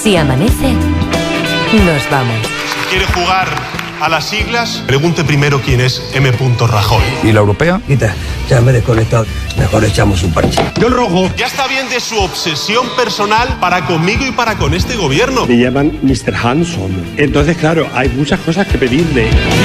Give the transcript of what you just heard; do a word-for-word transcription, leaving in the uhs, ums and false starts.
Si amanece, nos vamos. Si quiere jugar a las siglas, pregunte primero quién es M. Rajoy. ¿Y la europea? Quita, ya me he desconectado. Mejor echamos un parche. Yo el rojo. Ya está bien de su obsesión personal para conmigo y para con este gobierno. Me llaman mister Hanson. Entonces, claro, hay muchas cosas que pedirle.